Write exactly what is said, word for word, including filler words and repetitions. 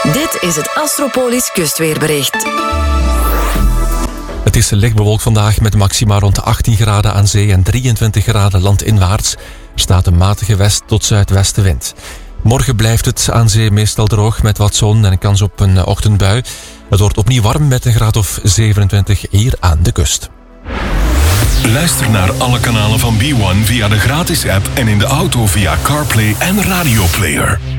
Dit is het Astropolis kustweerbericht. Het is licht bewolkt vandaag met maxima rond de achttien graden aan zee en drieëntwintig graden landinwaarts. Er staat een matige west- tot zuidwestenwind. Morgen blijft het aan zee meestal droog met wat zon en een kans op een ochtendbui. Het wordt opnieuw warm met een graad of zevenentwintig hier aan de kust. Luister naar alle kanalen van B one via de gratis app en in de auto via CarPlay en Radio Player.